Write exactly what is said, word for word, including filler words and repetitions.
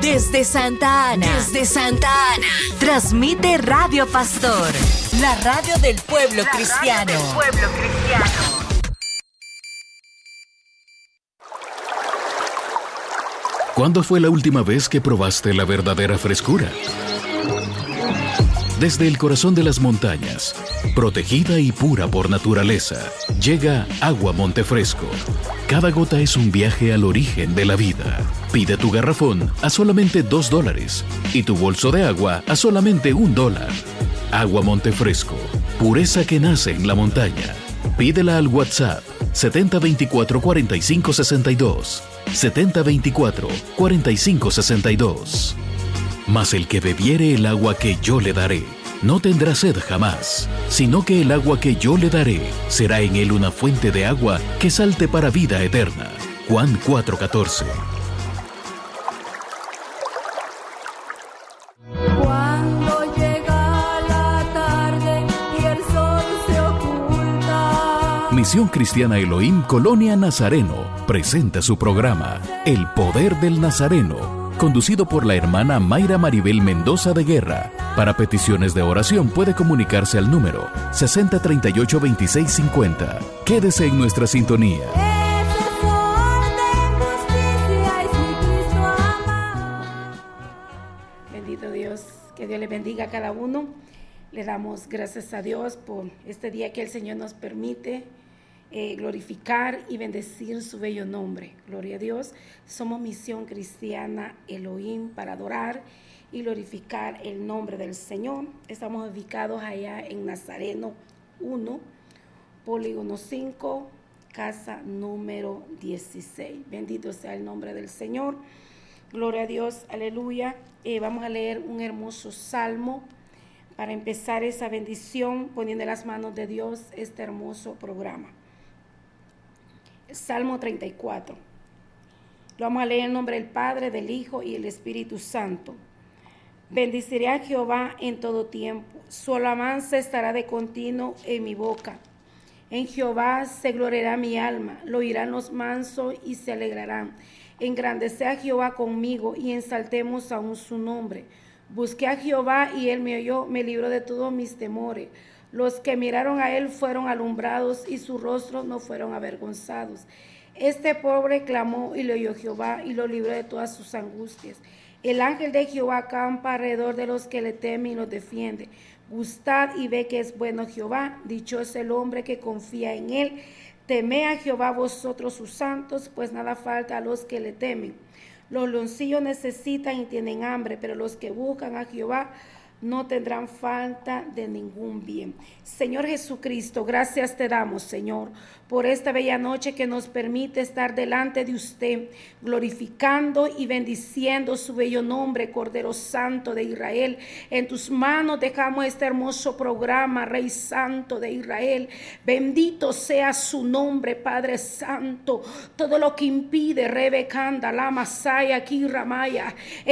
Desde Santa Ana, desde Santa Ana, transmite Radio Pastor, la radio del pueblo la cristiano. Radio del pueblo cristiano. ¿Cuándo fue la última vez que probaste la verdadera frescura? Desde el corazón de las montañas, protegida y pura por naturaleza, llega Agua Montefresco. Cada gota es un viaje al origen de la vida. Pide tu garrafón a solamente dos dólares y tu bolso de agua a solamente un dólar. Agua Montefresco, pureza que nace en la montaña. Pídela al WhatsApp setenta veinticuatro cuarenta y cinco sesenta y dos. setenta veinticuatro cuarenta y cinco sesenta y dos. Mas el que bebiere el agua que yo le daré, no tendrá sed jamás, sino que el agua que yo le daré será en él una fuente de agua que salte para vida eterna. Juan cuatro catorce. Cuando llega la tarde y el sol se oculta. Misión Cristiana Elohim Colonia Nazareno presenta su programa El Poder del Nazareno, conducido por la hermana Mayra Maribel Mendoza de Guerra. Para peticiones de oración puede comunicarse al número sesenta treinta y ocho veintiséis cincuenta. Quédese en nuestra sintonía. Es orden, justicia y si Cristo ama. Bendito Dios, que Dios le bendiga a cada uno. Le damos gracias a Dios por este día que el Señor nos permite eh, glorificar y bendecir su bello nombre. Gloria a Dios. Somos Misión Cristiana Elohim para adorar y glorificar el nombre del Señor. Estamos ubicados allá en Nazareno uno, Polígono cinco, casa número dieciséis. Bendito sea el nombre del Señor. Gloria a Dios, aleluya. Eh, vamos a leer un hermoso salmo para empezar esa bendición, poniendo en las manos de Dios este hermoso programa. Salmo treinta y cuatro. Lo vamos a leer en nombre del Padre, del Hijo y del Espíritu Santo. Bendiciré a Jehová en todo tiempo, su alabanza estará de continuo en mi boca. En Jehová se gloriará mi alma, lo oirán los mansos y se alegrarán. Engrandece a Jehová conmigo y ensaltemos aún su nombre. Busqué a Jehová y él me oyó, me libró de todos mis temores. Los que miraron a él fueron alumbrados y su rostro no fueron avergonzados. Este pobre clamó y le oyó Jehová y lo libró de todas sus angustias. El ángel de Jehová acampa alrededor de los que le temen y los defiende. Gustad y ve que es bueno Jehová, dichoso el hombre que confía en él. Temed a Jehová vosotros sus santos, pues nada falta a los que le temen. Los leoncillos necesitan y tienen hambre, pero los que buscan a Jehová no tendrán falta de ningún bien. Señor Jesucristo, gracias te damos, Señor, por esta bella noche que nos permite estar delante de usted, glorificando y bendiciendo su bello nombre, Cordero Santo de Israel. En tus manos dejamos este hermoso programa, Rey Santo de Israel. Bendito sea su nombre, Padre Santo. Todo lo que impide, Rebecanda, la Masaya, aquí Ramaya,